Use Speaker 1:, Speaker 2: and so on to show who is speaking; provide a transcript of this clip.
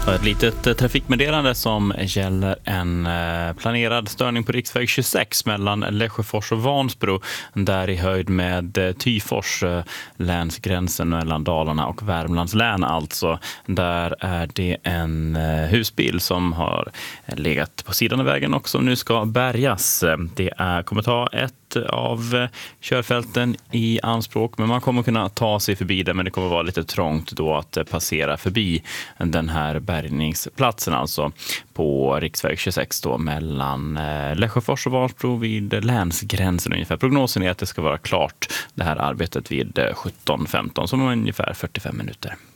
Speaker 1: Ett litet trafikmeddelande som gäller en planerad störning på riksväg 26 mellan Lesjöfors och Vansbro, där i höjd med Tyfors, länsgränsen mellan Dalarna och Värmlands län alltså. Där är det en husbil som har legat på sidan av vägen och som nu ska bärgas. Det kommer ta ett av körfälten i anspråk, men man kommer kunna ta sig förbi det, men det kommer vara lite trångt då att passera förbi den här bärgningsplatsen, alltså på riksväg 26 då mellan Lesjöfors och Vansbro vid länsgränsen ungefär. Prognosen är att det ska vara klart det här arbetet vid 17:15, som ungefär 45 minuter.